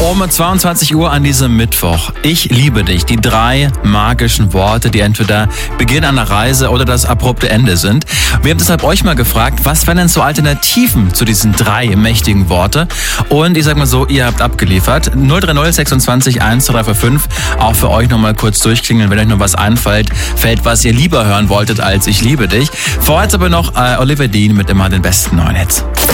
Um 22 Uhr an diesem Mittwoch. Ich liebe dich. Die 3 magischen Worte, die entweder Beginn einer Reise oder das abrupte Ende sind. Wir haben deshalb euch mal gefragt, was wären denn so Alternativen zu diesen 3 mächtigen Worte? Und ich sag mal so, ihr habt abgeliefert. 030 26 12345. Auch für euch nochmal kurz durchklingeln, wenn euch noch was einfällt, was ihr lieber hören wolltet als Ich liebe dich. Vorher jetzt aber noch Oliver Dean mit immer den besten neuen Hits.